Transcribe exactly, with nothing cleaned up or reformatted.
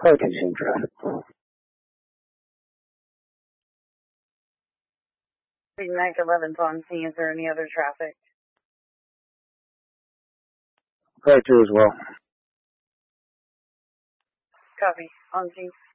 Car two, same traffic. Nike eleven's on scene. Is there any other traffic? Car two as well. Copy. On scene.